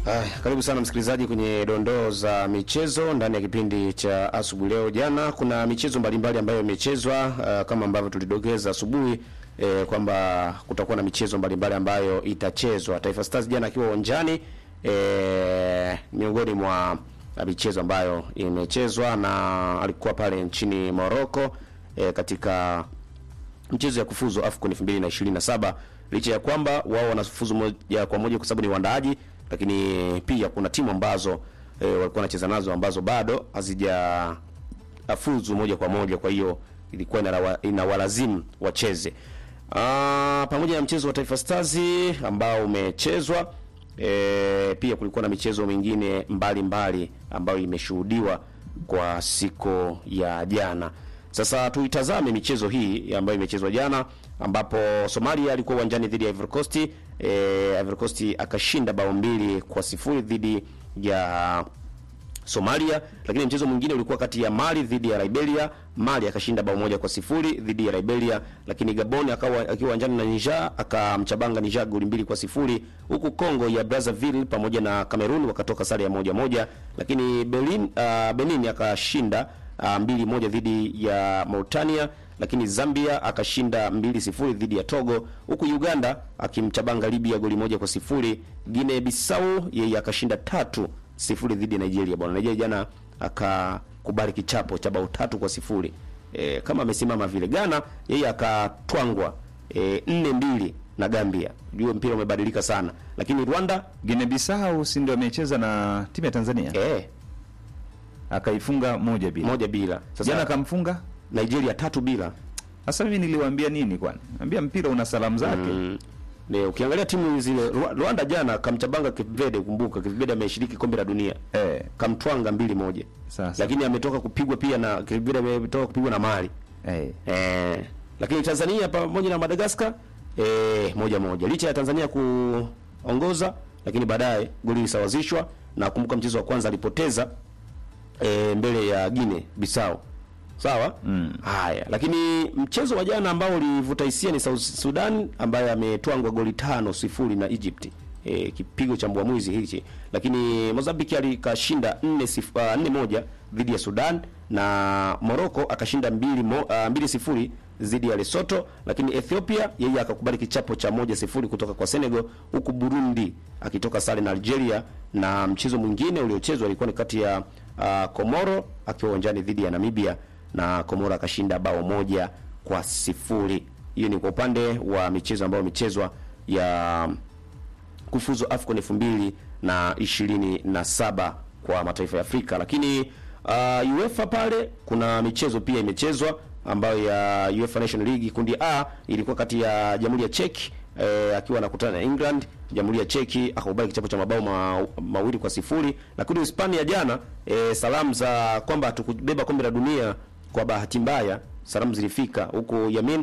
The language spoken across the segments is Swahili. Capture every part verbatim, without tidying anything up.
Ah, karibu sana msikilizaji kwenye dondoo za michezo ndani ya kipindi cha asubuhi leo. Jana kuna michezo mbalimbali ambayo imechezwa uh, kama ambavyo tulidokeza asubuhi eh, kwamba kutakuwa na michezo mbalimbali ambayo itachezwa. Taifa Stars jana akiwa uwanjani eh, miongoni mwa michezo ambayo imechezwa na alikuwa pale nchini Morocco eh, katika mchezo ya kufuzu AFCON elfu mbili na ishirini na saba, licha ya kwamba wao wanafuzu moja kwa moja kwa sababu ni waandaaji, lakini pia kuna timu ambazo e, walikuwa wanacheza nazo ambazo bado hazija afuzu moja kwa moja, kwa hiyo ilikuwa inawalazimu wacheze. Ah, pamoja na mchezo wa Taifa Stars ambao umechezwa, e, pia kulikuwa na michezo mingine mbalimbali ambayo imeshuhudiwa kwa siku ya jana. Sasa tuitazame michezo hii ambayo imechezwa jana, ambapo Somalia alikuwa uwanjani dhidi ya Ivory Coast. E, Ivory Coast akashinda bao mbili kwa sifuri dhidi ya Somalia, lakini mchezo mwingine ulikuwa kati ya Mali dhidi ya Liberia. Mali akashinda bao moja kwa sifuri dhidi ya Liberia, lakini Gabon akawa akiwa uwanjani na Niger akamchabanga Niger goli mbili kwa sifuri, huku Congo ya Brazzaville pamoja na Cameroon wakatoka sare ya moja moja, lakini Berlin, uh, Benin akashinda uh, mbili moja dhidi ya Mauritania, lakini Zambia akashinda mbili sifuri dhidi ya Togo, huku Uganda akimchabanga Libya goli moja kwa sifuri. Guinea Bissau yeye akashinda tatu sifuri dhidi ya Nigeria. Bwana Nigeria jana akakubali kichapo cha bao tatu kwa sifuri. E, kama amesimama vile. Ghana yeye akatwangwa e, nne mbili na Gambia. Ndio mpira umebadilika sana. Lakini Rwanda, Guinea Bissau si ndio amecheza na timu ya Tanzania? Eh. Akaifunga moja bila. Moja bila. Sasa jana akamfunga Nigeria tatu bila. Sasa mimi niliwaambia nini kwani? Naambia mpira una salamu zake. Mm. Leo ukiangalia timu zile, Rwanda jana kamchabanga Cape Verde, kumbuka Cape Verde ameshiriki kombe la dunia. Eh, kamtwanga mbili moja. Sasa. Lakini ametoka kupigwa pia na Cape Verde, ametoka kupigwa na Mali. Eh. Eh, lakini Tanzania pamoja na Madagascar eh moja moja. Licha ya Tanzania kuongoza, lakini baadaye goli lisawazishwa, na kumbuka mchezo wa kwanza alipoteza e, mbele ya Guinea Bissau. Sawa? Mm. Haya, lakini mchezo wa jana ambao ulivuta hisia ni South Sudan ambaye ametwangwa goli tano sifuri na Egypt. E, kipigo cha mwamuzi hichi. Lakini Mozambique alikashinda nne moja dhidi ya Sudan, na Morocco akashinda mbili sifuri dhidi ya Lesotho, lakini Ethiopia yeye akakubali kichapo cha moja sifuri kutoka kwa Senegal, huku Burundi akitoka sare na Algeria. Na mchezo mwingine uliochezwa ulikuwa ni kati ya uh, Komoro akiwa uwanjani dhidi ya Namibia, na Komoro akashinda bao moja kwa sifuri. Hiyo ni kwa upande wa michezo ambayo imechezwa ya kufuzu AFCON elfu mbili na ishirini na saba kwa mataifa ya Afrika. Lakini uh, UEFA pale kuna michezo pia imechezwa ambayo ya UEFA Nation League. Kundi A ilikuwa kati ya Jamhuri ya Czech eh, akiwa anakutana na England. Jamhuri ya Czech akakubali kichapo cha mabao ma, mawili kwa sifuri. Lakini Hispania jana eh, salamu za kwamba tukubeba kombe la dunia kwa bahati mbaya, salamu zilifika, huko Yamin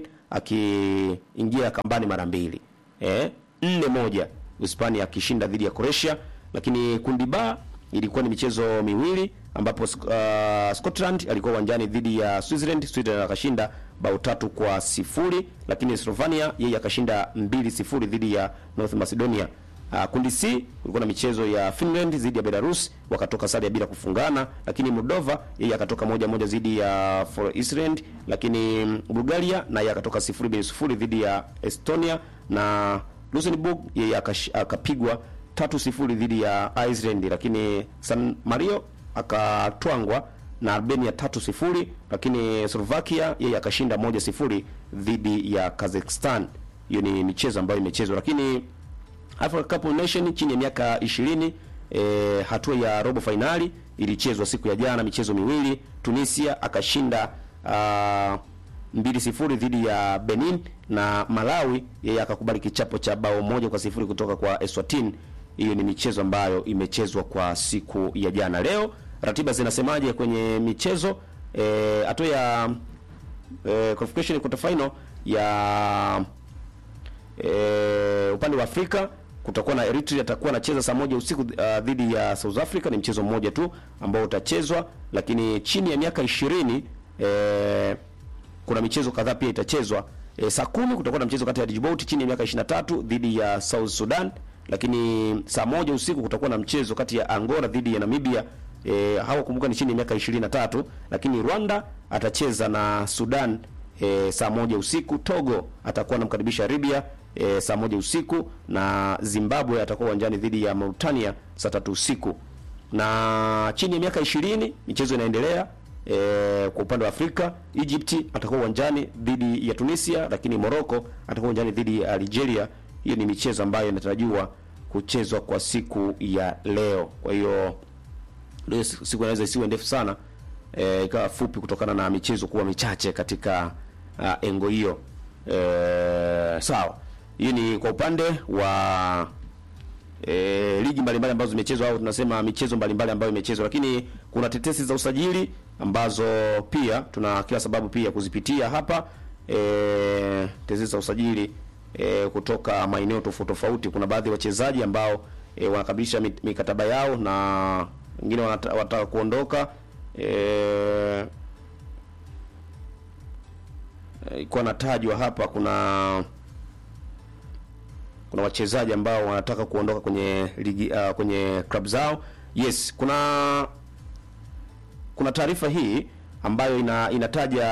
akiingia kambani mara mbili. Eh, nne moja Hispania akishinda dhidi ya Croatia. Lakini kundi B ilikuwa ni michezo miwili ambapo uh, Scotland alikuwa uwanjani dhidi ya Switzerland. Switzerland akashinda bao tatu kwa sifuri, lakini Slovenia yeye akashinda mbili sifuri dhidi ya North Macedonia. Uh, kundi C kulikuwa na michezo ya Finland dhidi ya Belarus, wakatoka sare bila kufungana, lakini Moldova yeye akatoka moja moja dhidi ya For Iceland, lakini Bulgaria na yeye akatoka sifuri bila sifuri dhidi ya Estonia, na Luxembourg yeye akapigwa tatu sifuri dhidi ya Iceland, lakini San Marino akatwangwa na Albania tatu sifuri, lakini Slovakia yeye akashinda moja sifuri dhidi ya Kazakhstan. Hiyo ni michezo ambayo imechezwa. Lakini Africa Cup of Nations chini ya miaka ishirini, e, hatua ya robo finali ilichezwa siku ya jana, michezo miwili. Tunisia akashinda uh, mbili sifuri dhidi ya Benin, na Malawi yeye akakubali kichapo cha bao moja kwa sifuri kutoka kwa Eswatini. Hiyo ni michezo ambayo imechezwa kwa siku ya jana. Leo ratiba zinasemaje kwenye michezo? Eh, hatua ya eh, qualification quarter final ya eh, upande wa Afrika kutakuwa na Eritrea atakuwa anacheza saa moja usiku uh, dhidi ya South Africa. Ni mchezo mmoja tu ambao utachezwa, lakini chini ya miaka ishirini eh, kuna michezo kadhaa pia itachezwa. E, saa kumi kutakuwa na mchezo kati ya Djibouti chini ya miaka ishirini na tatu dhidi ya South Sudan. lakini saa moja usiku kutakuwa na mchezo kati ya Angola dhidi ya Namibia. E, hawa kumbuka ni chini ya miaka ishirini na tatu, lakini Rwanda atacheza na Sudan e, saa moja usiku. Togo atakuwa anamkaribisha Libya e, saa moja usiku, na Zimbabwe atakuwa uwanjani dhidi ya Mauritania saa tatu usiku. Na chini ya miaka ishirini michezo inaendelea. E, kwa upande wa Afrika, Egypt atakuwa uwanjani dhidi ya Tunisia, lakini Morocco atakuwa uwanjani dhidi ya Algeria. Hiyo ni michezo ambayo inatarajiwa kuchezwa kwa siku ya leo. Kwa hiyo leo siku inaweza isiwe ndefu sana, e, ikawa fupi kutokana na michezo kuwa michache katika uh, engo hiyo. E, sawa. Hii ni kwa upande wa e, ligi mbalimbali ambazo zimechezwa, au tunasema michezo mbalimbali ambayo imechezwa, lakini kuna tetesi za usajili ambazo pia tuna kila sababu pia kuzipitia hapa. E, tetesi za usajili e, kutoka maeneo tofauti tofauti. Kuna baadhi ya wachezaji ambao e, wanakamilisha mikataba yao na wengine wanataka kuondoka. Eh iko natajwa hapa, kuna kuna wachezaji ambao wanataka kuondoka kwenye ligi uh, kwenye club zao. Yes, kuna kuna taarifa hii ambayo ina, inataja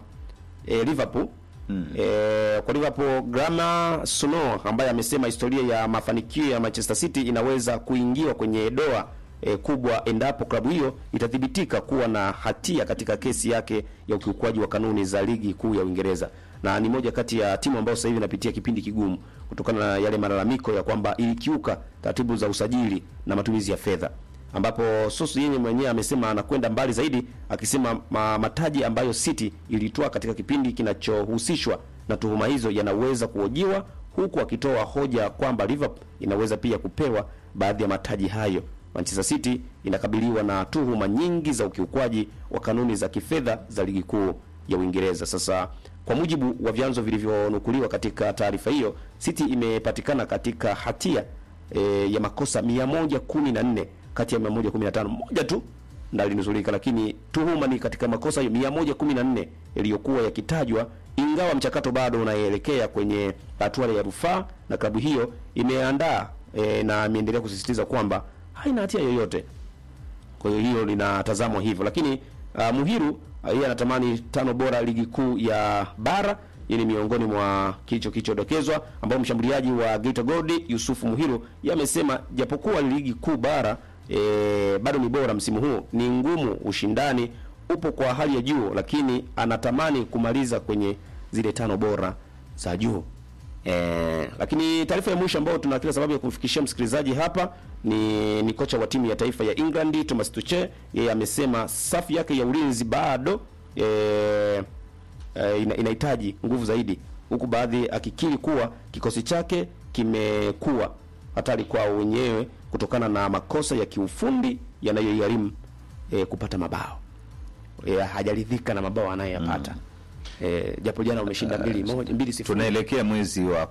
eh, Liverpool. Mm. Eh, kwa Liverpool, Graham Souness ambaye amesema historia ya mafanikio ya Manchester City inaweza kuingiwa kwenye doa E, kubwa endapo klabu hiyo itathibitika kuwa na hatia katika kesi yake ya ukiukwaji wa kanuni za ligi kuu ya Uingereza. Na ni moja kati ya timu ambayo sasa hivi inapitia kipindi kigumu kutokana na yale malalamiko ya kwamba ilikiuka taratibu za usajili na matumizi ya fedha, ambapo Sosu yeye mwenyewe amesema anakwenda mbali zaidi, akisema ma, mataji ambayo City ilitoa katika kipindi kinachohusishwa na tuhuma hizo yanaweza kuhojiwa, huku akitoa hoja kwamba Liverpool inaweza pia kupewa baadhi ya mataji hayo. Manchester City inakabiliwa na tuhuma nyingi za ukiukwaji wa kanuni za kifedha za ligi kuu ya Uingereza. Sasa kwa mujibu wa vyanzo vilivyonukuliwa katika taarifa hiyo, City imepatikana katika hatia e, ya makosa mia moja kumi na nne kati ya mia moja kumi na tano. Moja tu ndio linusulika, lakini tuhuma ni katika makosa hiyo mia moja kumi na nne yaliyokuwa yakitajwa, ingawa mchakato bado unaelekea kwenye hatua ya rufaa, na klabu hiyo imeandaa e, na imeendelea kusisitiza kwamba haina hatia yoyote. Kwa hiyo hilo linatazamwa hivyo, lakini uh, Muhiru yeye uh, anatamani tano bora ligi kuu ya bara. Yeye ni miongoni mwa kicho kichodokezwa, ambao mshambuliaji wa Geita Gold Yusufu Muhiru yamesema japokuwa ligi kuu bara e, bado ni bora msimu huu, ni ngumu, ushindani upo kwa hali ya juu, lakini anatamani kumaliza kwenye zile tano bora za juu. Eh, lakini taarifa ya mwisho ambayo tuna kila sababu ya kumfikishia msikilizaji hapa ni ni kocha wa timu ya taifa ya England Thomas Tuchel. Yeye amesema safu yake ya ulinzi bado eh, eh, ina, inahitaji nguvu zaidi, huku baadhi akikiri kuwa kikosi chake kimekuwa hatari kwao wenyewe kutokana na makosa ya kiufundi yanayoigharimu eh, kupata mabao. Eh, hajaridhika na mabao anayoyapata. Mm. Eh, japo jana umeshinda mbili moja mbili sifuri. Tunaelekea mwezi wa